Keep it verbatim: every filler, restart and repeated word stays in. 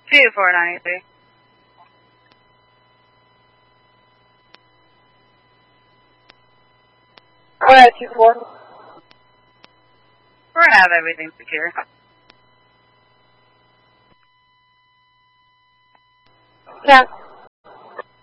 two four nine eight three. Go ahead, two four. We're gonna have everything secure. Yeah.